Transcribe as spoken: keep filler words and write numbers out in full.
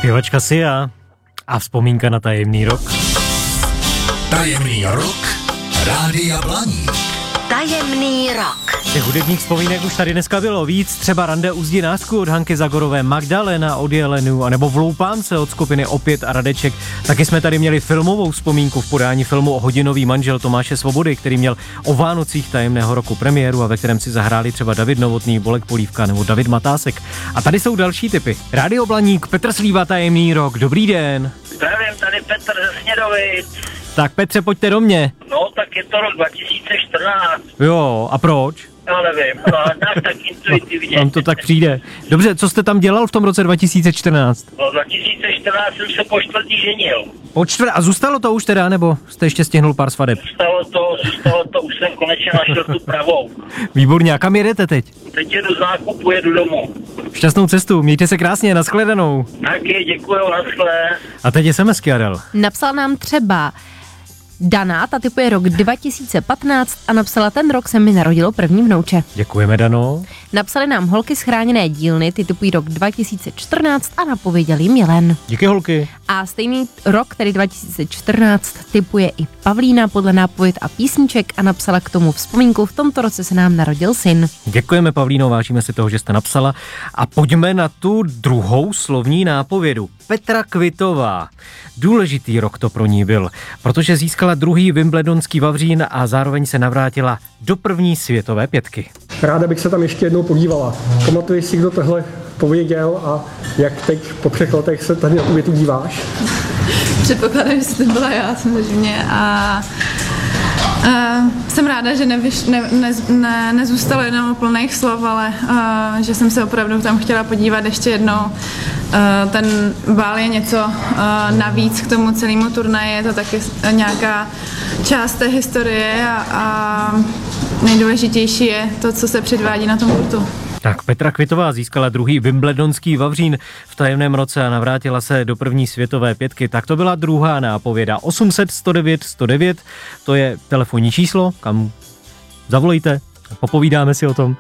Zpěvačka Sia a vzpomínka na tajemný rok. Tajemný rok Rádia Blaník. Tajemný rok. Těch hudebních vzpomínek už tady dneska bylo víc, třeba Rande u Zdinářku od Hanky Zagorové, Magdalena od Jelenu, anebo Vloupánce od skupiny Opět a Radeček. Taky jsme tady měli filmovou vzpomínku v podání filmu o Hodinový manžel Tomáše Svobody, který měl o Vánocích tajemného roku premiéru a ve kterém si zahráli třeba David Novotný, Bolek Polívka nebo David Matásek. A tady jsou další tipy. Rádio Blaník, Petr Slíva, tajemný rok, dobrý den. Zdravím, tady Petr ze Snědovic. Tak Petře, pojďte do mě. No, tak je to rok dva tisíce čtrnáct. Jo, a proč? Já nevím, no, tak, tak intuitivně. Vám to tak přijde. Dobře, co jste tam dělal v tom roce dva tisíce čtrnáct? No, dva tisíce čtrnáct jsem se po čtvrtý ženil. Po čtvrt... A zůstalo to už teda, nebo jste ještě stihnul pár svadeb? Zůstalo to, zůstalo to, už jsem konečně našel tu pravou. Výborně, a kam jedete teď? Teď jedu z nákupu, jedu domů. Šťastnou cestu, mějte se krásně, nashledanou. Taky, děkuju, naschle. A teď SMSky, Adel. Napsal nám třeba Dana, ta typuje rok dva tisíce patnáct a napsala: ten rok se mi narodilo první vnouče. Děkujeme, Dano. Napsali nám holky z chráněné dílny, ty typují rok dva tisíce čtrnáct a napověděl jim Jelen. Díky, holky. A stejný rok, tedy dva tisíce čtrnáct, typuje i Pavlína podle nápověd a písniček a napsala k tomu vzpomínku: v tomto roce se nám narodil syn. Děkujeme, Pavlíno, vážíme si toho, že jste napsala. A pojďme na tu druhou slovní nápovědu. Petra Kvitová. Důležitý rok to pro ní byl, protože získala druhý wimbledonský vavřín a zároveň se navrátila do první světové pětky. Ráda bych se tam ještě jednou podívala. Pamatuješ si, kdo tohle pověděl a jak teď po třech letech se tady na tu větu díváš? Předpokládám, že to byla já samozřejmě a Uh, jsem ráda, že nevyš, ne, ne, ne, nezůstalo jenom o plných slov, ale uh, že jsem se opravdu tam chtěla podívat ještě jednou. Uh, ten bál je něco uh, navíc k tomu celému turnaji, je to taky nějaká část té historie a, a nejdůležitější je to, co se předvádí na tom kurtu. Tak Petra Kvitová získala druhý wimbledonský vavřín v tajemném roce a navrátila se do první světové pětky. Tak to byla druhá nápověda. osm set sto devět sto devět, to je telefonní číslo, kam zavolejte, popovídáme si o tom.